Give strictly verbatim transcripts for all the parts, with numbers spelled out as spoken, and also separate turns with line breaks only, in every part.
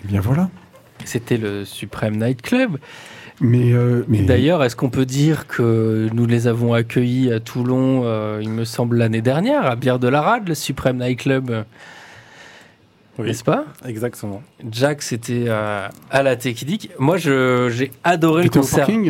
Eh bien voilà.
C'était le Supreme Night Club.
Mais, euh, mais...
D'ailleurs, est-ce qu'on peut dire que nous les avons accueillis à Toulon, euh, il me semble, l'année dernière, à Bière de la Rade, le Supreme Night Club,
oui,
n'est-ce pas ?
Exactement.
Jack, c'était euh, à la technique. Moi, je, j'ai adoré le concert.
Parking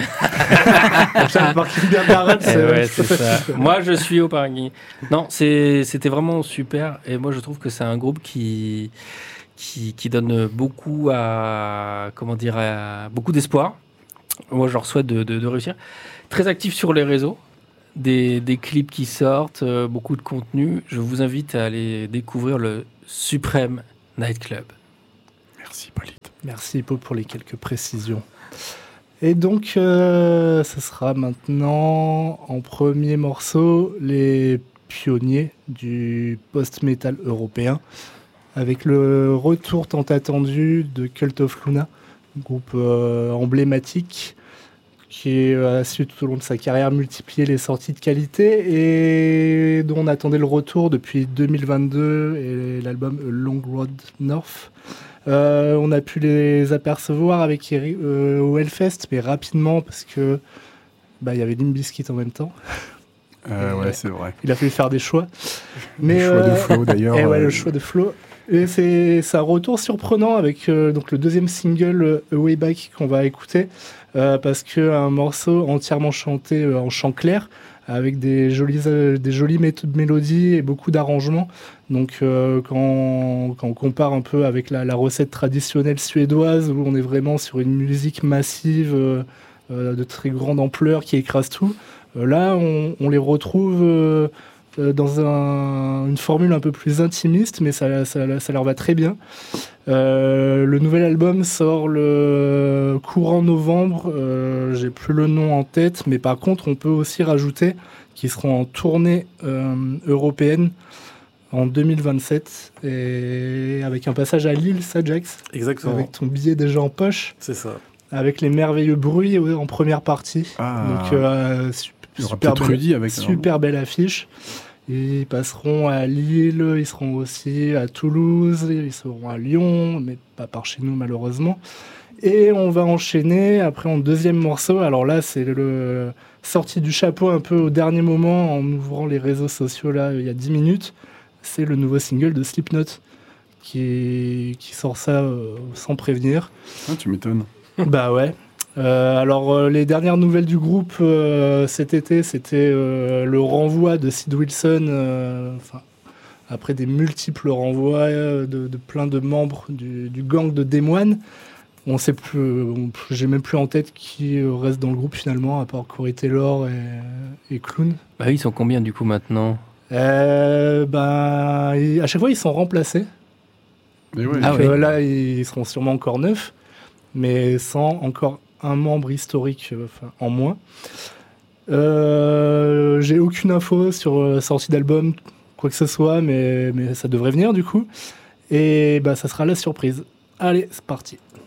Le parking Bière de la Rade, c'est,
eh ouais, c'est ça. Moi, je suis au parking. Non, c'est, c'était vraiment super. Et moi, je trouve que c'est un groupe qui... Qui, qui donne beaucoup à comment dire à, beaucoup d'espoir. Moi, je leur souhaite de, de, de réussir. Très actif sur les réseaux, des, des clips qui sortent, euh, beaucoup de contenu. Je vous invite à aller découvrir le Supreme Night Club.
Merci, Polite.
Merci, Pau, pour les quelques précisions. Et donc, euh, ce sera maintenant en premier morceau les pionniers du post-metal européen, avec le retour tant attendu de Cult of Luna, groupe euh, emblématique qui a su tout au long de sa carrière multiplier les sorties de qualité et dont on attendait le retour depuis deux mille vingt-deux et l'album A Long Road North. Euh, on a pu les apercevoir avec euh, au Hellfest, mais rapidement parce que bah, y avait Limp Bizkit en même temps.
Euh, ouais, c'est vrai.
Il a fallu faire des choix. Mais,
le choix
euh,
de Flo, d'ailleurs.
Et ouais,
euh...
le choix de Flo. Et c'est, c'est un retour surprenant avec euh, donc le deuxième single euh, A Way Back qu'on va écouter euh, parce qu'un morceau entièrement chanté euh, en chant clair avec des jolies, euh, des jolies mé- mélodies et beaucoup d'arrangements. Donc euh, quand, quand on compare un peu avec la, la recette traditionnelle suédoise où on est vraiment sur une musique massive euh, euh, de très grande ampleur qui écrase tout, euh, là on, on les retrouve... Euh, dans un, une formule un peu plus intimiste, mais ça, ça, ça leur va très bien. Euh, le nouvel album sort le courant novembre, euh, j'ai plus le nom en tête, mais par contre on peut aussi rajouter qu'ils seront en tournée euh, européenne en deux mille vingt-sept, et avec un passage à Lille, ça Jax ?
Exactement.
Avec ton billet déjà en poche.
C'est ça.
Avec les merveilleux bruits ouais, en première partie.
Ah.
Donc euh,
Il y aura
super
peut-être
belle,
Rudy avec
super belle affiche. Ils passeront à Lille, ils seront aussi à Toulouse, ils seront à Lyon, mais pas par chez nous malheureusement. Et on va enchaîner après en deuxième morceau. Alors là, c'est le sorti du chapeau un peu au dernier moment en ouvrant les réseaux sociaux là il y a dix minutes. C'est le nouveau single de Slipknot qui, qui sort ça euh, sans prévenir.
Ah, tu m'étonnes.
Bah ouais. Euh, alors euh, les dernières nouvelles du groupe euh, cet été, c'était euh, le renvoi de Sid Wilson, euh, après des multiples renvois euh, de, de plein de membres du, du gang de Des Moines. On sait plus, on, j'ai même plus en tête qui reste dans le groupe finalement, à part Corey Taylor et, et Clown.
Bah ils sont combien du coup maintenant ?
euh, bah, et à chaque fois ils sont remplacés.
Mais ouais.
Donc,
Ah oui.
euh, là ils seront sûrement encore neuf, mais sans encore un membre historique euh, enfin, en moins. Euh, j'ai aucune info sur la sortie d'album, quoi que ce soit, mais, mais ça devrait venir du coup. Et bah, ça sera la surprise. Allez, c'est parti.